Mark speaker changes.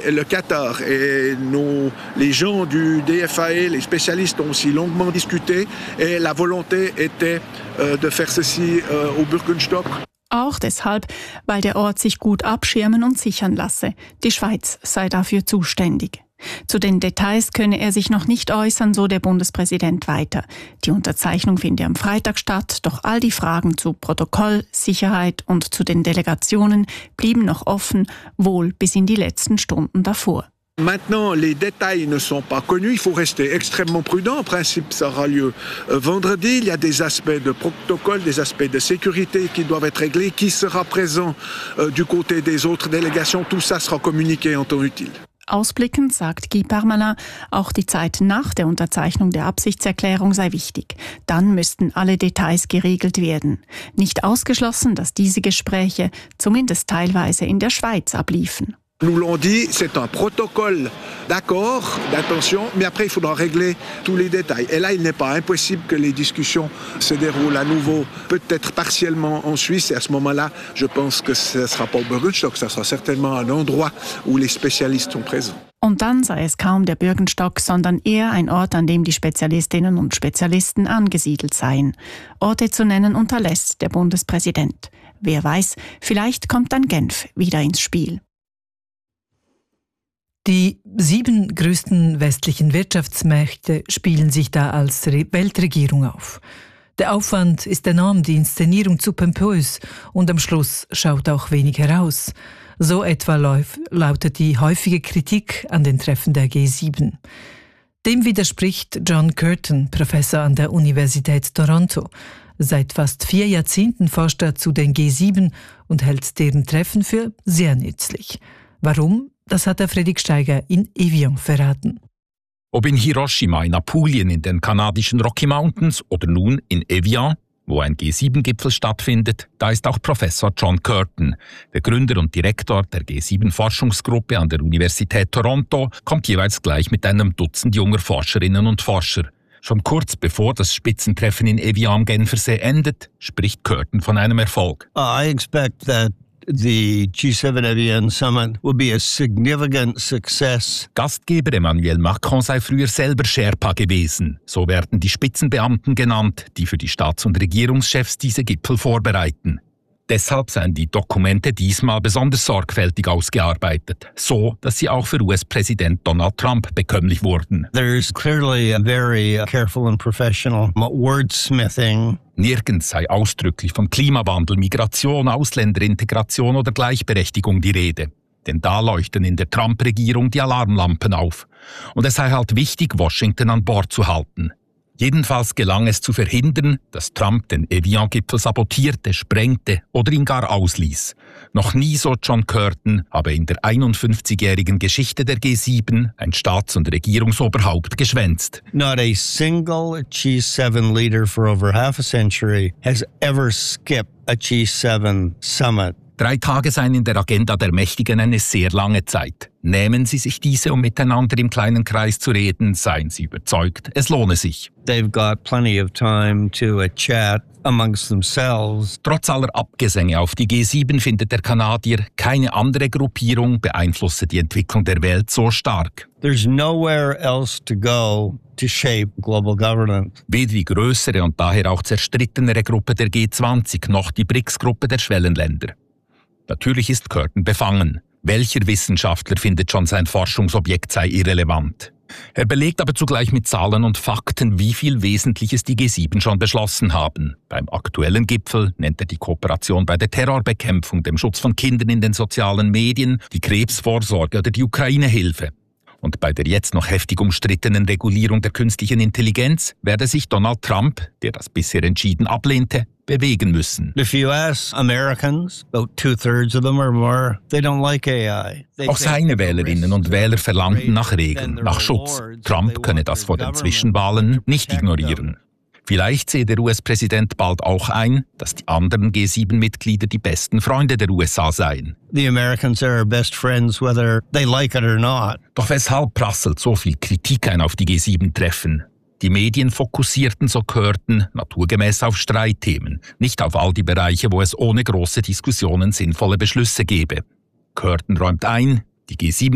Speaker 1: le Qatar et les gens du DFAE, les spécialistes ont aussi longuement discuté et la volonté était de faire ceci au Birkenstock.
Speaker 2: Auch deshalb, weil der Ort sich gut abschirmen und sichern lasse. Die Schweiz sei dafür zuständig. Zu den Details könne er sich noch nicht äußern, so der Bundespräsident weiter. Die Unterzeichnung finde am Freitag statt, doch all die Fragen zu Protokoll, Sicherheit und zu den Delegationen blieben noch offen, wohl bis in die letzten Stunden davor.
Speaker 1: Maintenant, les détails ne sont pas connus. Il faut rester extrêmement prudent. En principe, ça aura lieu vendredi. Il y a des aspects de protocole, des aspects de sécurité qui doivent être réglés. Qui sera présent du côté des autres délégations? Tout ça sera communiqué en temps utile.
Speaker 2: Ausblickend sagt Guy Parmelin, auch die Zeit nach der Unterzeichnung der Absichtserklärung sei wichtig. Dann müssten alle Details geregelt werden. Nicht ausgeschlossen, dass diese Gespräche zumindest teilweise in der Schweiz abliefen.
Speaker 1: Nous l'ont dit, c'est un protocole d'accord, d'intention, mais après il faudra régler tous les détails. Et là, il n'est pas impossible que les discussions se déroulent à nouveau, peut-être partiellement en Suisse. Et à ce moment-là, je pense que ce ne sera pas au Birkenstock, ça sera certainement un endroit où les spécialistes sont présents.
Speaker 2: Und dann sei es kaum der Birkenstock, sondern eher ein Ort, an dem die Spezialistinnen und Spezialisten angesiedelt seien. Orte zu nennen unterlässt der Bundespräsident. Wer weiß, vielleicht kommt dann Genf wieder ins Spiel.
Speaker 3: Die 7 größten westlichen Wirtschaftsmächte spielen sich da als Weltregierung auf. Der Aufwand ist enorm, die Inszenierung zu pompös und am Schluss schaut auch wenig heraus. So etwa lautet die häufige Kritik an den Treffen der G7. Dem widerspricht John Curtin, Professor an der Universität Toronto. Seit fast 4 Jahrzehnten forscht er zu den G7 und hält deren Treffen für sehr nützlich. Warum? Das hat der Fredrik Steiger in Evian verraten.
Speaker 4: Ob in Hiroshima, in Apulien, in den kanadischen Rocky Mountains oder nun in Evian, wo ein G7-Gipfel stattfindet, da ist auch Professor John Curtin, der Gründer und Direktor der G7-Forschungsgruppe an der Universität Toronto, kommt jeweils gleich mit einem Dutzend junger Forscherinnen und Forscher. Schon kurz bevor das Spitzentreffen in Evian am Genfersee endet, spricht Curtin von einem Erfolg.
Speaker 5: I expect that the G7 Evian Summit will be a significant success.
Speaker 4: Gastgeber Emmanuel Macron sei früher selber Sherpa gewesen. So werden die Spitzenbeamten genannt, die für die Staats- und Regierungschefs diese Gipfel vorbereiten. Deshalb seien die Dokumente diesmal besonders sorgfältig ausgearbeitet, so dass sie auch für US-Präsident Donald Trump bekömmlich wurden.
Speaker 5: There's clearly a very careful and professional wordsmithing.
Speaker 4: Nirgends sei ausdrücklich von Klimawandel, Migration, Ausländerintegration oder Gleichberechtigung die Rede. Denn da leuchten in der Trump-Regierung die Alarmlampen auf. Und es sei halt wichtig, Washington an Bord zu halten. Jedenfalls gelang es zu verhindern, dass Trump den Evian-Gipfel sabotierte, sprengte oder ihn gar ausließ. Noch nie, so John Curtin, habe in der 51-jährigen Geschichte der G7 ein Staats- und Regierungsoberhaupt geschwänzt.
Speaker 5: Not a single G7 leader for over half a century has ever skipped a G7 summit.
Speaker 4: 3 Tage seien in der Agenda der Mächtigen eine sehr lange Zeit. Nehmen Sie sich diese, um miteinander im kleinen Kreis zu reden, seien Sie überzeugt, es lohne sich.
Speaker 5: They've got plenty of time to chat amongst themselves.
Speaker 4: Trotz aller Abgesänge auf die G7 findet der Kanadier, keine andere Gruppierung beeinflusse die Entwicklung der Welt so stark.
Speaker 5: There's nowhere else to go to shape global governance.
Speaker 4: Weder die größere und daher auch zerstrittenere Gruppe der G20 noch die BRICS-Gruppe der Schwellenländer. Natürlich ist Curtin befangen. Welcher Wissenschaftler findet schon, sein Forschungsobjekt sei irrelevant? Er belegt aber zugleich mit Zahlen und Fakten, wie viel Wesentliches die G7 schon beschlossen haben. Beim aktuellen Gipfel nennt er die Kooperation bei der Terrorbekämpfung, dem Schutz von Kindern in den sozialen Medien, die Krebsvorsorge oder die Ukraine-Hilfe. Und bei der jetzt noch heftig umstrittenen Regulierung der künstlichen Intelligenz werde sich Donald Trump, der das bisher entschieden ablehnte, bewegen müssen.
Speaker 5: If you ask Americans, about 2/3 of them or more, they don't like AI.
Speaker 4: Auch seine Wählerinnen und Wähler verlangten nach Regeln, nach Schutz. Trump könne das vor den Zwischenwahlen nicht ignorieren. Vielleicht sehe der US-Präsident bald auch ein, dass die anderen G7-Mitglieder die besten Freunde der USA seien.
Speaker 5: The Americans are our best friends, whether they like it or not.
Speaker 4: Doch weshalb prasselt so viel Kritik ein auf die G7-Treffen? Die Medien fokussierten, so Curtin, naturgemäß auf Streitthemen, nicht auf all die Bereiche, wo es ohne große Diskussionen sinnvolle Beschlüsse gebe. Curtin räumt ein, die G7